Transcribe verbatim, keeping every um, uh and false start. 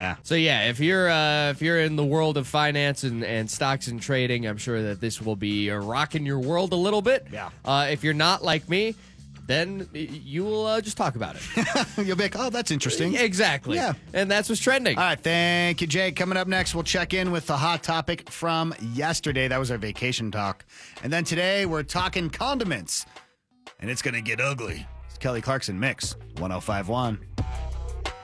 Yeah. So yeah, if you're uh, if you're in the world of finance and, and stocks and trading, I'm sure that this will be uh, rocking your world a little bit. Yeah. Uh, if you're not like me, then you will uh, just talk about it. You'll be like, oh, that's interesting. Exactly. Yeah. And that's what's trending. All right, thank you, Jake. Coming up next, we'll check in with the hot topic from yesterday. That was our vacation talk. And then today, we're talking condiments. And it's going to get ugly. It's Kelly Clarkson Mix, one oh five point one.